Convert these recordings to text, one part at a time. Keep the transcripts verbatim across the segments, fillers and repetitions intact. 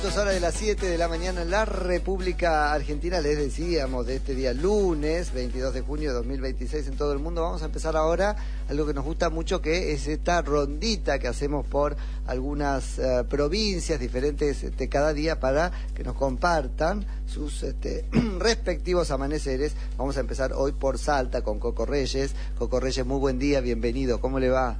Dos horas de las siete de la mañana en la República Argentina, les decíamos de este día lunes, veintidós de junio de dos mil veintiséis en todo el mundo. Vamos a empezar ahora algo que nos gusta mucho, que es esta rondita que hacemos por algunas uh, provincias diferentes este, cada día para que nos compartan sus este, respectivos amaneceres. Vamos a empezar hoy por Salta con Coco Reyes. Coco Reyes, muy buen día, bienvenido, ¿cómo le va?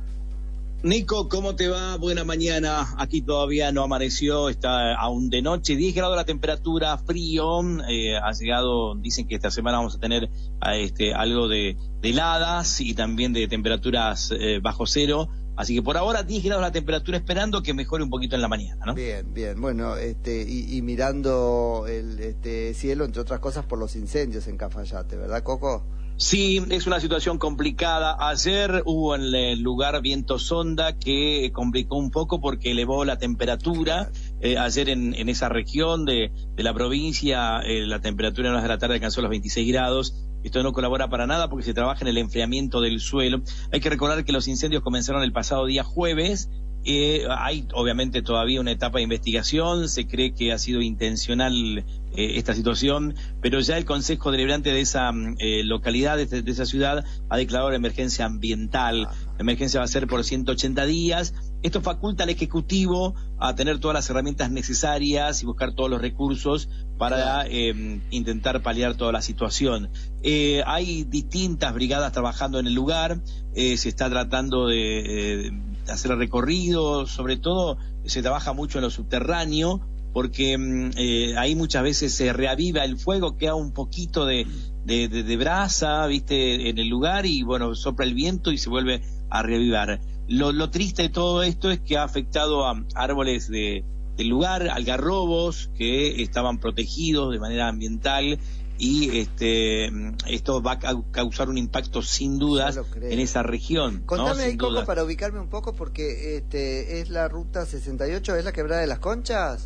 Nico, ¿cómo te va? Buena mañana. Aquí todavía no amaneció, está aún de noche, diez grados la temperatura, frío. Eh, ha llegado, dicen que esta semana vamos a tener este, algo de, de heladas y también de temperaturas eh, bajo cero. Así que por ahora diez grados la temperatura, esperando que mejore un poquito en la mañana, ¿no? Bien, bien. Bueno, este, y, y mirando el este, cielo, entre otras cosas, por los incendios en Cafayate, ¿verdad, Coco? Sí, es una situación complicada. Ayer hubo en el lugar viento sonda que complicó un poco porque elevó la temperatura. Eh, ayer en, en esa región de, de la provincia eh, la temperatura en horas de la tarde alcanzó los veintiséis grados. Esto no colabora para nada porque se trabaja en el enfriamiento del suelo. Hay que recordar que los incendios comenzaron el pasado día jueves. Eh, hay obviamente todavía una etapa de investigación, se cree que ha sido intencional eh, esta situación, pero ya el Consejo Deliberante de esa eh, localidad, de, de esa ciudad, ha declarado la emergencia ambiental. La emergencia va a ser por ciento ochenta días. Esto faculta al Ejecutivo a tener todas las herramientas necesarias y buscar todos los recursos para eh, intentar paliar toda la situación. Eh, hay distintas brigadas trabajando en el lugar, eh, se está tratando de... Eh, hacer el recorrido, sobre todo se trabaja mucho en lo subterráneo, porque eh, ahí muchas veces se reaviva el fuego, queda un poquito de, de, de, de brasa, viste, en el lugar, y bueno, sopla el viento y se vuelve a reavivar. Lo, lo triste de todo esto es que ha afectado a árboles de, del lugar, algarrobos que estaban protegidos de manera ambiental, y este esto va a causar un impacto sin dudas en esa región. Contame, ¿no? ahí, Coco, para ubicarme un poco, porque este es la ruta sesenta y ocho, ¿es la Quebrada de las Conchas?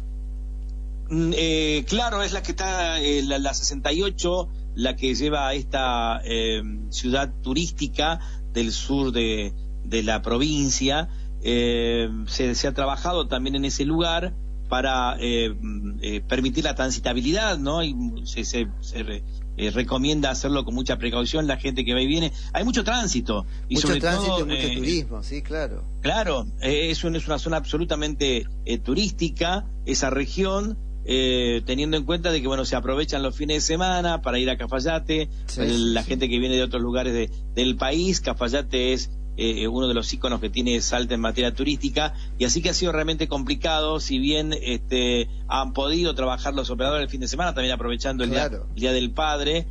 Eh, claro, es la que está, eh, la, la sesenta y ocho, la que lleva a esta eh, ciudad turística del sur de, de la provincia. Eh, se, se ha trabajado también en ese lugar para eh, eh, permitir la transitabilidad, ¿no? Y se, se, se re, eh, recomienda hacerlo con mucha precaución la gente que va y viene. Hay mucho tránsito. Y mucho sobre tránsito todo, y mucho eh, turismo, sí, claro. Claro, eh, es, un, es una zona absolutamente eh, turística, esa región, eh, teniendo en cuenta de que, bueno, se aprovechan los fines de semana para ir a Cafayate, sí, la sí, gente sí. que viene de otros lugares de, del país. Cafayate es Eh, uno de los íconos que tiene Salta en materia turística, y así que ha sido realmente complicado. Si bien este han podido trabajar los operadores el fin de semana, también aprovechando el, claro. día, el día del padre,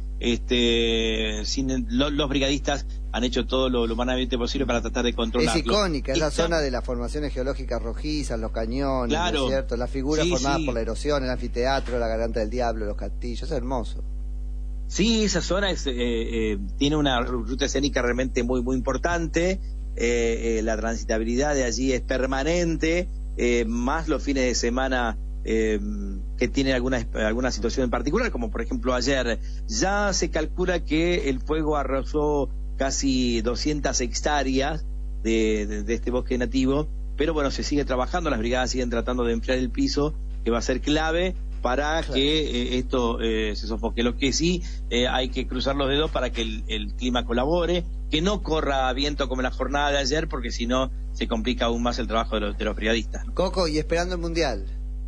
este sin lo, los brigadistas han hecho todo lo, lo humanamente posible para tratar de controlarlo. Es icónica, es la zona de las formaciones geológicas rojizas, los cañones, claro, ¿no es cierto? Las figuras sí, formadas sí. por la erosión, el anfiteatro, la garganta del diablo, los castillos, es hermoso. Sí, esa zona es, eh, eh, tiene una ruta escénica realmente muy muy importante, eh, eh, la transitabilidad de allí es permanente, eh, más los fines de semana eh, que tienen alguna, alguna situación en particular, como por ejemplo ayer. Ya se calcula que el fuego arrasó casi doscientas hectáreas de, de, de este bosque nativo, pero bueno, se sigue trabajando, las brigadas siguen tratando de enfriar el piso, que va a ser clave para claro. que eh, esto eh, se sofoque. Lo que sí, eh, hay que cruzar los dedos para que el, el clima colabore, que no corra viento como en la jornada de ayer, porque si no se complica aún más el trabajo de los, de los brigadistas. Coco, y esperando el Mundial.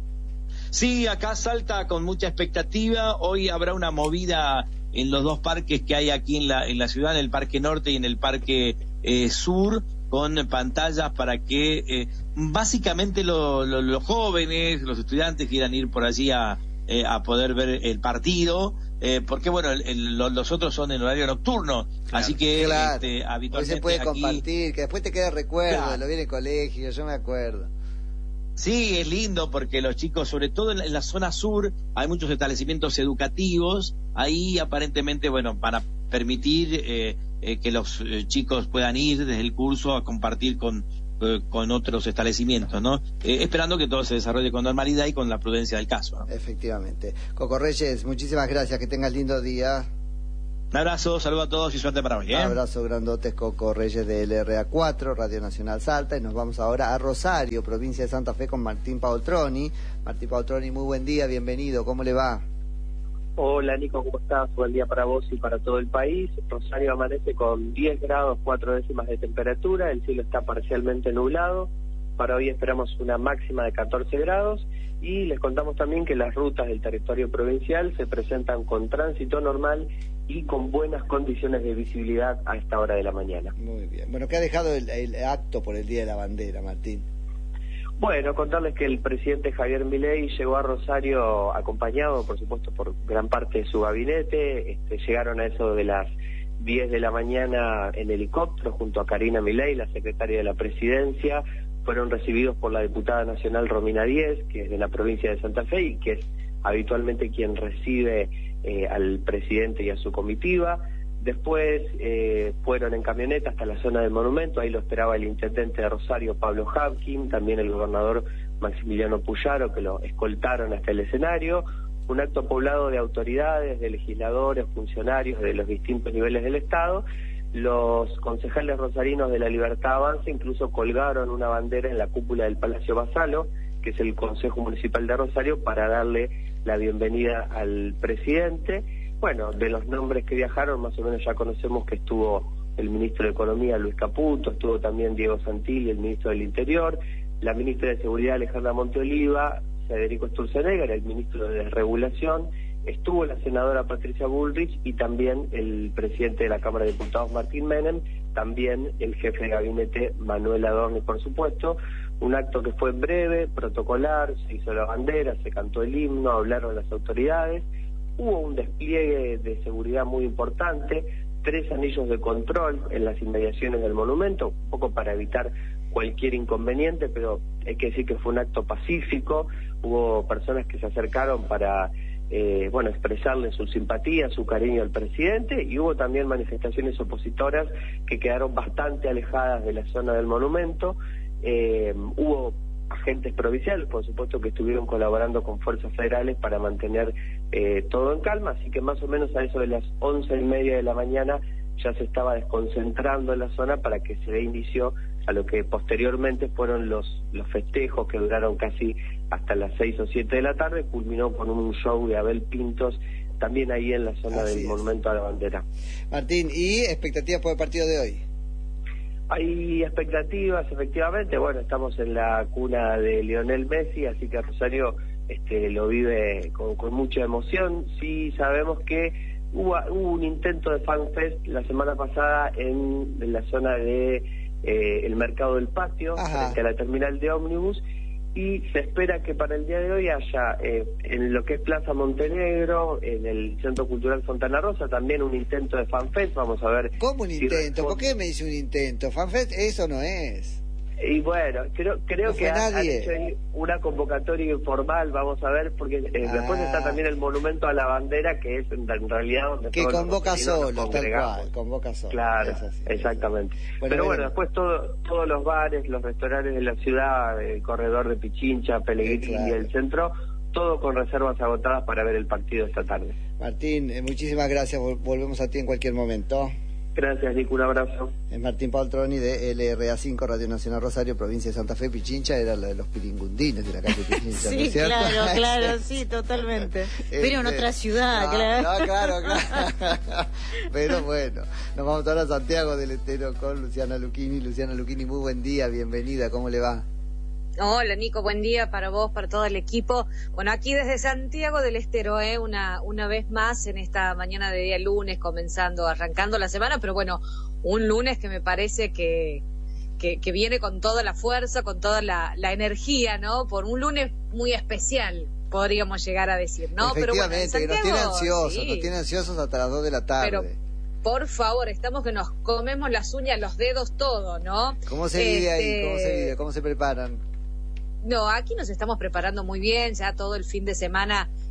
Sí, acá Salta con mucha expectativa. Hoy habrá una movida en los dos parques que hay aquí en la, en la ciudad, en el Parque Norte y en el Parque eh, Sur, con pantallas para que eh, básicamente lo, lo, los jóvenes, los estudiantes quieran ir por allí a, eh, a poder ver el partido, eh, porque bueno, el, el, los otros son en horario nocturno, claro, así que claro. este, habitualmente hoy se puede aquí... compartir, que después te queda recuerdo, claro. lo viene el colegio, yo me acuerdo. Sí, es lindo porque los chicos, sobre todo en la, en la zona sur, hay muchos establecimientos educativos, ahí aparentemente, bueno, para permitir eh, eh, que los eh, chicos puedan ir desde el curso a compartir con, eh, con otros establecimientos, ¿no? Eh, esperando que todo se desarrolle con normalidad y con la prudencia del caso, ¿no? Efectivamente. Coco Reyes, muchísimas gracias, que tengas lindo día. Un abrazo, saludo a todos y suerte para hoy. ¿eh? Abrazo grandotes, Coco Reyes de L R A cuatro, Radio Nacional Salta, y nos vamos ahora a Rosario, provincia de Santa Fe, con Martín Paoltroni. Martín Paoltroni, muy buen día, bienvenido, ¿cómo le va? Hola Nico, ¿cómo estás? Buen día para vos y para todo el país. Rosario amanece con diez grados, cuatro décimas de temperatura, el cielo está parcialmente nublado. Para hoy esperamos una máxima de catorce grados y les contamos también que las rutas del territorio provincial se presentan con tránsito normal y con buenas condiciones de visibilidad a esta hora de la mañana. Muy bien. Bueno, ¿qué ha dejado el, el acto por el Día de la Bandera, Martín? Bueno, contarles que el presidente Javier Milei llegó a Rosario acompañado, por supuesto, por gran parte de su gabinete. Este, llegaron a eso de las diez de la mañana en helicóptero junto a Karina Milei, la secretaria de la Presidencia. Fueron recibidos por la diputada nacional Romina Díez, que es de la provincia de Santa Fe y que es habitualmente quien recibe eh, al presidente y a su comitiva. Después eh, fueron en camioneta hasta la zona del monumento, ahí lo esperaba el intendente de Rosario, Pablo Habkin, también el gobernador Maximiliano Puyaro, que lo escoltaron hasta el escenario. Un acto poblado de autoridades, de legisladores, funcionarios de los distintos niveles del Estado. Los concejales rosarinos de La Libertad Avanza incluso colgaron una bandera en la cúpula del Palacio Basalo, que es el Consejo Municipal de Rosario, para darle la bienvenida al presidente. Bueno, de los nombres que viajaron, más o menos ya conocemos que estuvo el ministro de Economía, Luis Caputo, estuvo también Diego Santilli, el ministro del Interior, la ministra de Seguridad, Alejandra Monteoliva, Federico Sturzenegger, el ministro de Desregulación, estuvo la senadora Patricia Bullrich y también el presidente de la Cámara de Diputados, Martín Menem, también el jefe de gabinete, Manuel Adorni, por supuesto. Un acto que fue breve, protocolar, se hizo la bandera, se cantó el himno, hablaron las autoridades. Hubo un despliegue de seguridad muy importante, tres anillos de control en las inmediaciones del monumento, un poco para evitar cualquier inconveniente, pero hay que decir que fue un acto pacífico. Hubo personas que se acercaron para eh, bueno, expresarle su simpatía, su cariño al presidente, y hubo también manifestaciones opositoras que quedaron bastante alejadas de la zona del monumento. Eh, hubo agentes provinciales, por supuesto, que estuvieron colaborando con fuerzas federales para mantener eh, todo en calma, así que más o menos a eso de las once y media de la mañana ya se estaba desconcentrando en la zona para que se dé inicio a lo que posteriormente fueron los, los festejos que duraron casi hasta las seis o siete de la tarde, culminó con un show de Abel Pintos, también ahí en la zona Así del es. Monumento a la Bandera. Martín, ¿y expectativas por el partido de hoy? Hay expectativas, efectivamente. Bueno, estamos en la cuna de Lionel Messi, así que Rosario este, lo vive con, con mucha emoción. Sí sabemos que hubo, hubo un intento de FanFest la semana pasada en, en la zona de eh, el Mercado del Patio, Ajá. frente a la terminal de ómnibus, y se espera que para el día de hoy haya eh, en lo que es Plaza Montenegro, en el Centro Cultural Fontana Rosa, también un intento de FanFest. Vamos a ver. ¿Cómo un intento? Si ¿Por qué me dice un intento? FanFest eso no es. Y bueno, creo creo no que han, han nadie. hecho ahí una convocatoria informal, vamos a ver, porque eh, ah. después está también el Monumento a la Bandera, que es en, en realidad donde que convoca solo, tal cual, convoca solo. Claro, así, exactamente. Bueno, Pero bueno, después todo, todos los bares, los restaurantes de la ciudad, el corredor de Pichincha, Pellegrini sí, claro. y el centro, todo con reservas agotadas para ver el partido esta tarde. Martín, eh, muchísimas gracias, volvemos a ti en cualquier momento. Gracias, Nico, un abrazo. Es Martín Paoltroni de L R A cinco, Radio Nacional Rosario, provincia de Santa Fe. Pichincha era la de los piringundines de la calle Pichincha, sí, ¿no es cierto? claro, claro, sí, totalmente. Pero en otra ciudad, no, claro. No, claro, claro. Pero bueno, nos vamos ahora a Santiago del Estero con Luciana Lucchini. Luciana Lucchini, muy buen día, bienvenida, ¿cómo le va? Hola Nico, buen día para vos, para todo el equipo. Bueno, aquí desde Santiago del Estero, ¿eh? una, una vez más en esta mañana de día lunes, comenzando, arrancando la semana, pero bueno, un lunes que me parece que, que, que viene con toda la fuerza, con toda la, la energía, ¿no? Por un lunes muy especial, podríamos llegar a decir, ¿no? Efectivamente, pero bueno, Santiago, que nos tiene ansiosos, sí. nos tiene ansiosos hasta las dos de la tarde. Pero, por favor, estamos que nos comemos las uñas, los dedos, todo, ¿no? ¿Cómo se vive este... ahí? ¿Cómo se vive? ¿Cómo se preparan? No, aquí nos estamos preparando muy bien, ya todo el fin de semana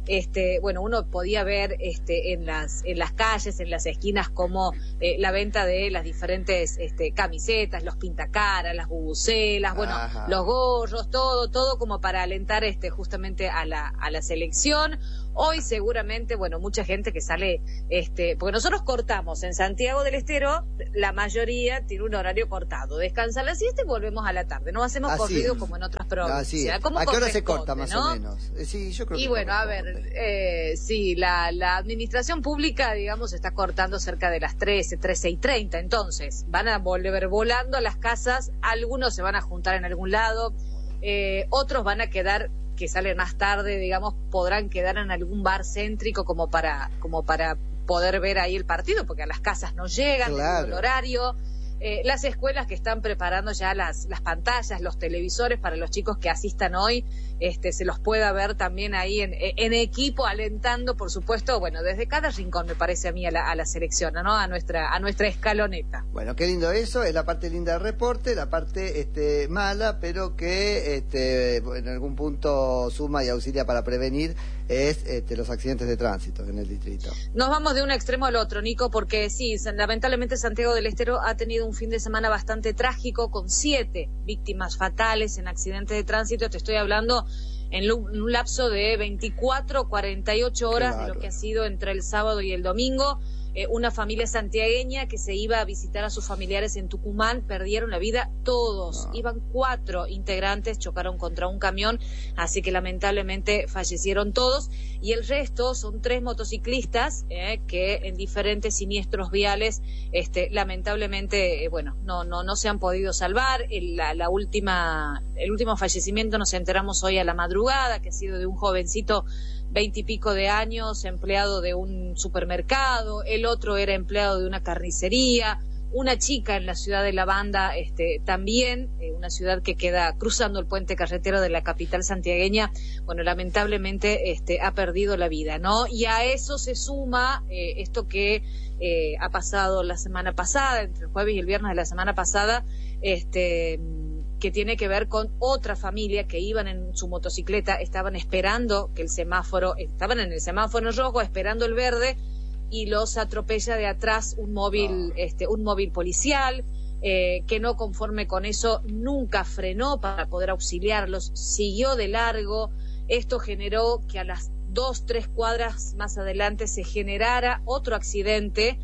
este, bueno, uno podía ver este, en las en las calles, en las esquinas, como eh, la venta de las diferentes este, camisetas, los pintacaras, las bubucelas, bueno, Ajá. los gorros, todo, todo como para alentar este, justamente a la, a la selección. Hoy seguramente, bueno, mucha gente que sale, este, porque nosotros cortamos en Santiago del Estero, la mayoría tiene un horario cortado, descansa a las siete y volvemos a la tarde, no hacemos Así corrido es. como en otras provincias. ¿A qué hora se corta más ¿no? o menos? Eh, sí, yo creo y que bueno, a ver, eh, sí, la, la administración pública, digamos, está cortando cerca de las trece, trece y treinta, entonces van a volver volando a las casas, algunos se van a juntar en algún lado, eh, otros van a quedar, que salen más tarde, digamos, podrán quedar en algún bar céntrico como para como para poder ver ahí el partido, porque a las casas no llegan, claro. el horario. Eh, las escuelas que están preparando ya las, las pantallas, los televisores para los chicos que asistan hoy, este, se los pueda ver también ahí en, en equipo, alentando, por supuesto, bueno, desde cada rincón, me parece a mí, a la, a la selección, ¿no? A nuestra, a nuestra escaloneta. Bueno, qué lindo eso, es la parte linda del reporte, la parte este, mala, pero que este, en algún punto suma y auxilia para prevenir, es este, los accidentes de tránsito en el distrito. Nos vamos de un extremo al otro, Nico, porque sí, lamentablemente Santiago del Estero ha tenido un fin de semana bastante trágico, con siete víctimas fatales en accidentes de tránsito. Te estoy hablando en un lapso de veinticuatro, cuarenta y ocho horas, claro. de lo que ha sido entre el sábado y el domingo. Eh, una familia santiagueña que se iba a visitar a sus familiares en Tucumán, perdieron la vida todos. No. Iban cuatro integrantes, chocaron contra un camión, así que lamentablemente fallecieron todos. Y el resto son tres motociclistas eh, que en diferentes siniestros viales, este, lamentablemente, eh, bueno, no, no, no se han podido salvar. El, la, la última, el último fallecimiento nos enteramos hoy a la madrugada, que ha sido de un jovencito veintipico de años, empleado de un supermercado, el otro era empleado de una carnicería, una chica en la ciudad de La Banda, este, también, eh, una ciudad que queda cruzando el puente carretero de la capital santiagueña, bueno, lamentablemente este, ha perdido la vida, ¿no? Y a eso se suma eh, esto que eh, ha pasado la semana pasada, entre el jueves y el viernes de la semana pasada, este... que tiene que ver con otra familia que iban en su motocicleta, estaban esperando que el semáforo, estaban en el semáforo rojo esperando el verde y los atropella de atrás un móvil, oh. este, un móvil policial, eh, que no conforme con eso nunca frenó para poder auxiliarlos, siguió de largo. Esto generó que a las dos, tres cuadras más adelante se generara otro accidente.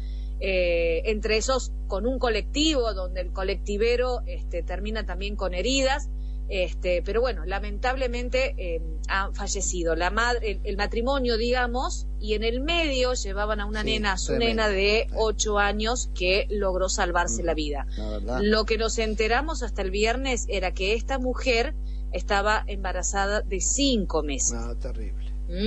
Eh, entre esos con un colectivo donde el colectivero este, termina también con heridas, este, pero bueno, lamentablemente eh, han fallecido la madre, el, el matrimonio, digamos, y en el medio llevaban a una sí, nena, a su tremendo. nena de ocho años que logró salvarse mm, la vida. La Lo que nos enteramos hasta el viernes era que esta mujer estaba embarazada de cinco meses. No, terrible.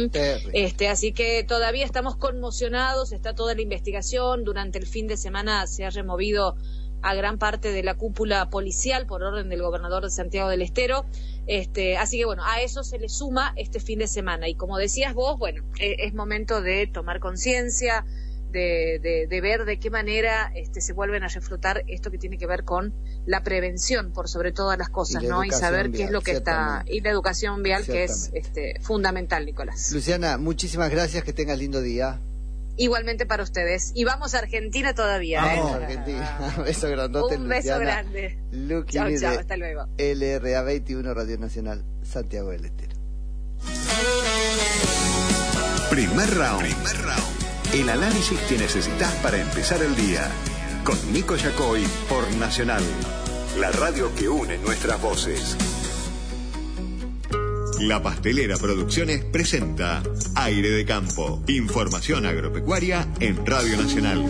Este, así que todavía estamos conmocionados, está toda la investigación. Durante el fin de semana se ha removido a gran parte de la cúpula policial por orden del gobernador de Santiago del Estero. Este, así que bueno, a eso se le suma este fin de semana. Y como decías vos, bueno, eh, es momento de tomar conciencia, de, de, de ver de qué manera este, se vuelven a reflotar esto que tiene que ver con la prevención, por sobre todas las cosas, y ¿no? Y saber vial, qué es lo que está, y la educación vial, que es este, fundamental, Nicolás. Luciana, muchísimas gracias, que tengas lindo día. Igualmente para ustedes. Y vamos a Argentina todavía. Vamos ¿eh? a Argentina. Un beso grandote, Un beso Luciana. grande. Luqui chao, chao, de hasta luego. L R A veintiuno, Radio Nacional, Santiago del Estero. Primer round. Primer round. El análisis que necesitas para empezar el día. Con Nico Yacoy por Nacional. La radio que une nuestras voces. La Pastelera Producciones presenta Aire de Campo. Información agropecuaria en Radio Nacional.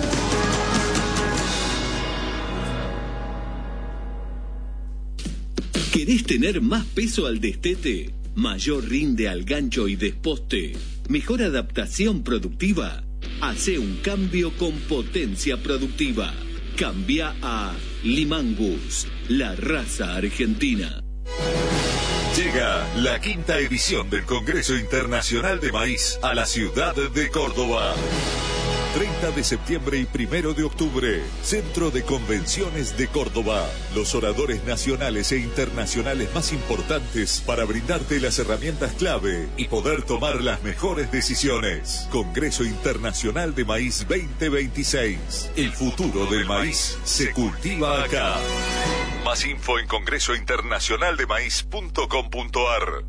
¿Querés tener más peso al destete? ¿Mayor rinde al gancho y desposte? ¿Mejor adaptación productiva? Hace un cambio con potencia productiva. Cambia a Limangus, la raza argentina. Llega la quinta edición del Congreso Internacional de Maíz a la ciudad de Córdoba. treinta de septiembre y primero de octubre. Centro de Convenciones de Córdoba. Los oradores nacionales e internacionales más importantes para brindarte las herramientas clave y poder tomar las mejores decisiones. Congreso Internacional de Maíz veinte veintiséis. El futuro del maíz se cultiva acá. Más info en congreso internacional de maíz punto com punto ar.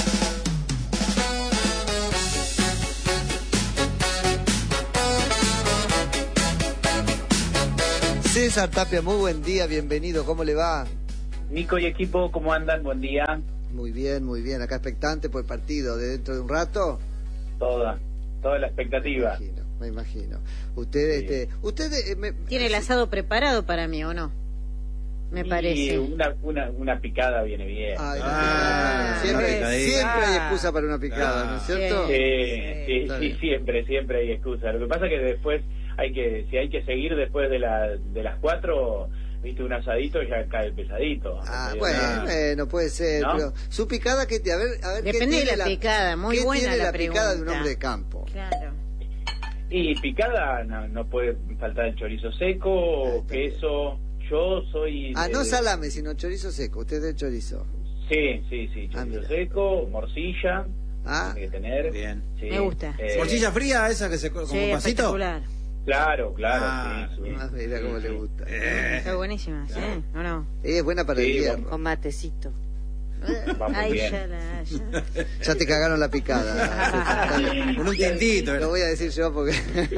César Tapia, muy buen día, bienvenido, ¿cómo le va? Nico y equipo, ¿cómo andan? Buen día. Muy bien, muy bien, acá expectante por el partido de dentro de un rato. Toda, toda la expectativa. Me imagino, me imagino. Usted, sí. este, usted eh, me... ¿Tiene el asado preparado para mí o no? Me y parece. Una, una, una picada viene bien. Ay, ah, siempre, no, siempre ah, hay excusa para una picada, ah, ¿no es cierto? Sí, sí, sí, sí, siempre, siempre hay excusa. Lo que pasa es que después hay que, si hay que seguir después de la, de las cuatro, viste, un asadito ya cae pesadito. Ah, bueno, eh, no puede ser, ¿no? Pero su picada, que a ver, a ver, depende ¿qué de la, la picada, muy ¿qué buena tiene la, la pregunta. Picada de un hombre de campo? Claro. Y picada no, no puede faltar el chorizo seco, queso. Yo soy... Ah, de... no salame, sino chorizo seco. Usted es de chorizo. Sí, sí, sí. Chorizo ah, seco, morcilla. Ah, tiene que tener. Bien. Sí. Me gusta. Eh, ¿Morcilla fría esa que se come como sí, pasito? Espectacular. Claro, claro. Ah, sí, sí. Ah, mira cómo le gusta. Eh. Está buenísima, ¿sí? ¿O no? Es buena para sí, el hierro. Con matecito. Vamos Ay, bien. ya, la, ya. Ya te cagaron la picada. Con un tintito. Lo voy a decir yo porque...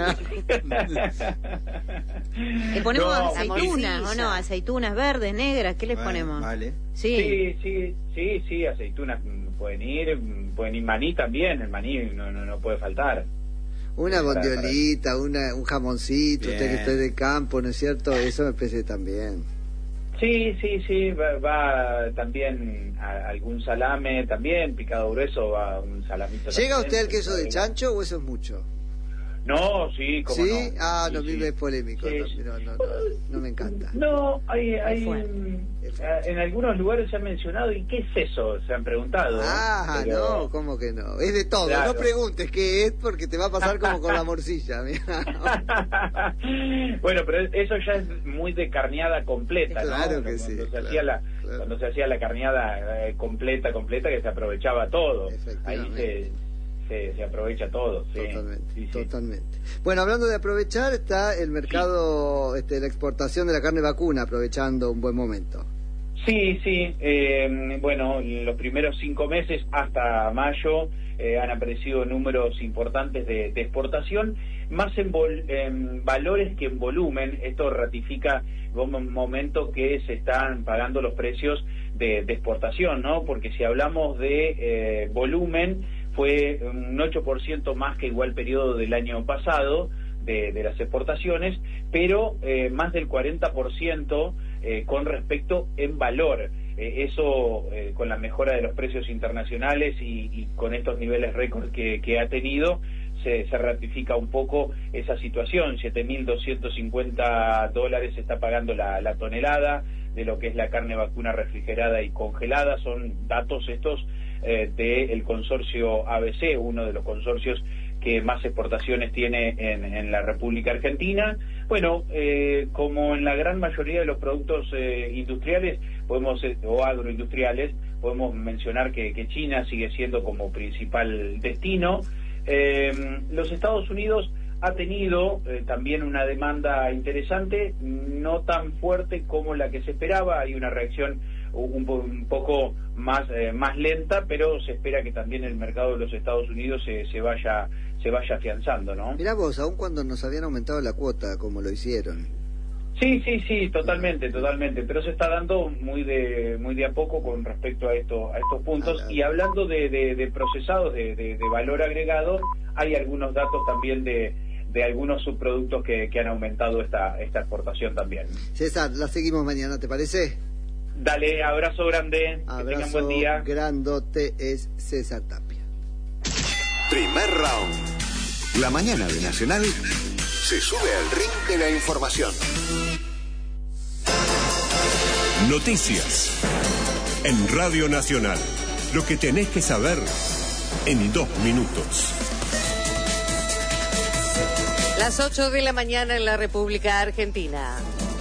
Le ponemos No, aceitunas, ¿o no? Aceitunas verdes, negras, ¿qué les Bueno, ponemos? Vale. Sí. Sí, sí, sí, sí, aceitunas pueden ir, pueden ir maní también, el maní no, no, no puede faltar. Una bondiolita, una, un jamoncito, Bien. usted que esté de campo, ¿no es cierto? Eso me parece también. Sí, sí, sí, va, va también a, algún salame, también picado grueso, va un salamito. ¿Llega también, usted al queso de chancho o eso es mucho? No, sí, como ¿Sí? no. Ah, no, sí, a mí sí. me es polémico, Sí, no, sí. no, no, no, no me encanta. No, hay, hay fuerte. en algunos lugares se han mencionado, ¿y qué es eso? Se han preguntado. Ah, pero... no, ¿cómo que no? Es de todo, Claro. no preguntes qué es porque te va a pasar como con la morcilla. Mira. Bueno, pero eso ya es muy de carneada completa, Claro ¿no? que cuando, sí, se claro, hacía la, claro. cuando se hacía la carneada eh, completa, completa, que se aprovechaba todo. Ahí Efectivamente. se... Se, se aprovecha todo, sí. Totalmente, sí, sí. totalmente. Bueno, hablando de aprovechar, está el mercado, este, la exportación de la carne vacuna, aprovechando un buen momento. Sí, sí. Eh, bueno, los primeros cinco meses hasta mayo eh, han aparecido números importantes de, de exportación, más en, vol, en valores que en volumen. Esto ratifica un momento que se están pagando los precios de, de exportación, ¿no? Porque si hablamos de eh, volumen, fue un ocho por ciento más que igual periodo del año pasado de, de las exportaciones, pero eh, más del cuarenta por ciento eh, con respecto en valor. Eh, eso eh, con la mejora de los precios internacionales y, y con estos niveles récord que, que ha tenido, se, se ratifica un poco esa situación. siete mil doscientos cincuenta dólares se está pagando la, la tonelada de lo que es la carne vacuna refrigerada y congelada. Son datos estos eh, del consorcio A B C, uno de los consorcios que más exportaciones tiene en, en la República Argentina. Bueno, eh, como en la gran mayoría de los productos eh, industriales podemos eh, o agroindustriales, podemos mencionar que, que China sigue siendo como principal destino. Eh, los Estados Unidos ha tenido eh, también una demanda interesante, no tan fuerte como la que se esperaba. Hay una reacción un, un poco más eh, más lenta, pero se espera que también el mercado de los Estados Unidos se, se vaya se vaya afianzando, ¿no? Mirá vos, aun cuando nos habían aumentado la cuota, como lo hicieron. Sí, sí, sí, totalmente, totalmente, pero se está dando muy de muy de a poco con respecto a esto a estos puntos. Ah, y hablando de, de, de procesados de, de, de valor agregado, hay algunos datos también de de algunos subproductos que, que han aumentado esta esta exportación también. César, la seguimos mañana, ¿te parece? Dale, abrazo grande, abrazo que tengan buen día. Grandote es César Tapia. Primer round. La mañana de Nacional se sube al ring de la información. Noticias. En Radio Nacional. Lo que tenés que saber en dos minutos. Las ocho de la mañana en la República Argentina.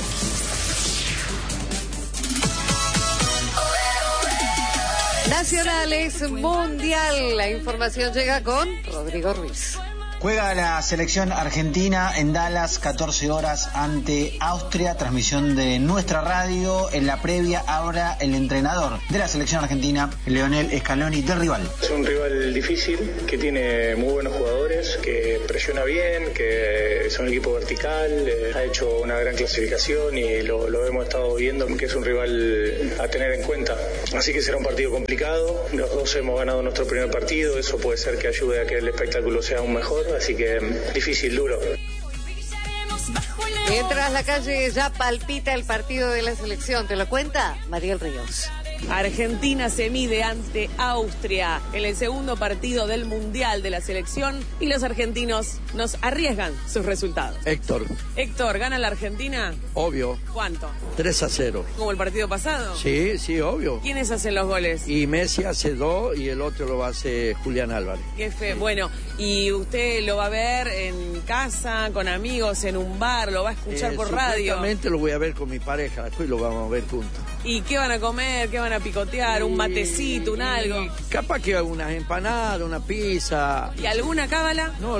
Nacionales Mundial. La información llega con Rodrigo Ruiz. Juega la selección argentina en Dallas, catorce horas ante Austria, transmisión de nuestra radio. En la previa, ahora el entrenador de la selección argentina, Leonel Scaloni, del rival. Es un rival difícil, que tiene muy buenos jugadores, que presiona bien, que es un equipo vertical, eh, ha hecho una gran clasificación y lo, lo hemos estado viendo, que es un rival a tener en cuenta. Así que será un partido complicado. Los dos hemos ganado nuestro primer partido, eso puede ser que ayude a que el espectáculo sea aún mejor. Así que difícil, duro. Mientras la calle ya palpita el partido de la selección, ¿te lo cuenta Mariel Ríos? Argentina se mide ante Austria en el segundo partido del Mundial de la selección y los argentinos nos arriesgan sus resultados. Héctor. Héctor, ¿gana la Argentina? Obvio. ¿Cuánto? tres a cero. ¿Como el partido pasado? Sí, sí, obvio. ¿Quiénes hacen los goles? Y Messi hace dos y el otro lo hace Julián Álvarez. Qué fe. Bueno, ¿y usted lo va a ver en casa, con amigos, en un bar, lo va a escuchar Eh, por radio? Supuestamente lo voy a ver con mi pareja, después lo vamos a ver juntos. ¿Y qué van a comer? ¿Qué van a picotear? ¿Un matecito, un algo? Capaz que unas empanadas, una pizza. ¿Y alguna cábala? No,